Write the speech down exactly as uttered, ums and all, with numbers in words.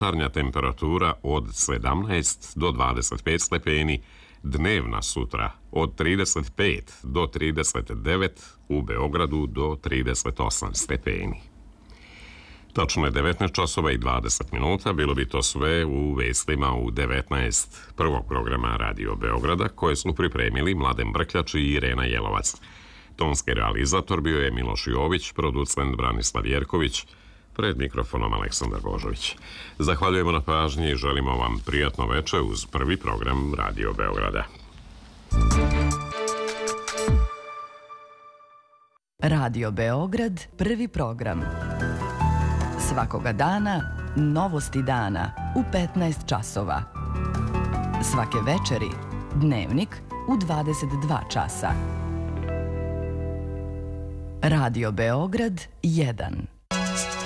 Jutarnja temperatura od sedamnaest do dvadeset pet stepeni, dnevna sutra od trideset pet do trideset devet, u Beogradu do trideset osam stepeni. Tačno je devetnaest časova i dvadeset minuta, bilo bi to sve u vestima u devetnaest prvog programa Radio Beograda, koje su pripremili Mladen Brkljač i Irena Jelovac. Tonski realizator bio je Miloš Jović, producent Branislav Jerković, pred mikrofonom Aleksandar Božović. Zahvaljujemo na pažnji i želimo vam prijatno veče uz prvi program Radio Beograda. Radio Beograd, prvi program. Svakoga dana, novosti dana u petnaest časova. Svake večeri, dnevnik u dvadeset dva časa. Radio Beograd jedan.